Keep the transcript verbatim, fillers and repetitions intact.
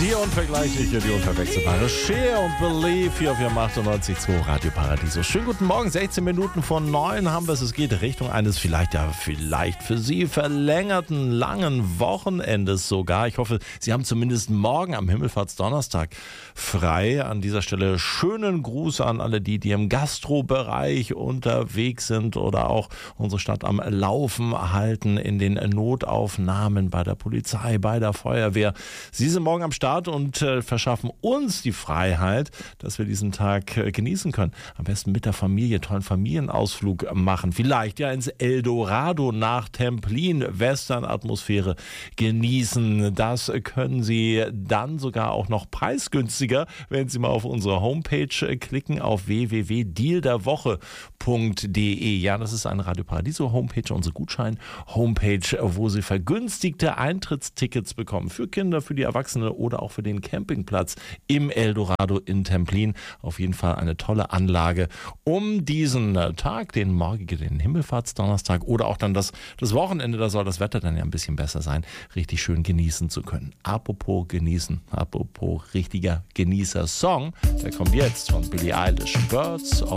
Die unvergleichliche, die unverwechselbare Cher und Believe hier auf Ihrem achtundneunzig Komma zwei Radio Paradiso. Schönen guten Morgen, sechzehn Minuten vor neun haben wir es. Es geht Richtung eines vielleicht, ja, vielleicht für Sie verlängerten, langen Wochenendes sogar. Ich hoffe, Sie haben zumindest morgen am Himmelfahrtsdonnerstag frei. An dieser Stelle schönen Gruß an alle die, die im Gastrobereich unterwegs sind oder auch unsere Stadt am Laufen halten, in den Notaufnahmen bei der Polizei, bei der Feuerwehr. Sie sind morgen am Start und äh, verschaffen uns die Freiheit, dass wir diesen Tag äh, genießen können. Am besten mit der Familie, tollen Familienausflug machen. Vielleicht ja ins Eldorado nach Templin, Western-Atmosphäre genießen. Das können Sie dann sogar auch noch preisgünstiger, wenn Sie mal auf unsere Homepage äh, klicken, auf w w w punkt deal der woche punkt de. Ja, das ist eine Radio Paradiso Homepage, unsere Gutschein-Homepage, wo Sie vergünstigte Eintrittstickets bekommen für Kinder, für die Erwachsene oder auch für den Campingplatz im Eldorado in Templin. Auf jeden Fall eine tolle Anlage, um diesen Tag, den morgigen, den Himmelfahrtsdonnerstag oder auch dann das, das Wochenende, da soll das Wetter dann ja ein bisschen besser sein, richtig schön genießen zu können. Apropos genießen, apropos richtiger Genießer-Song, der kommt jetzt von Billie Eilish, Birds of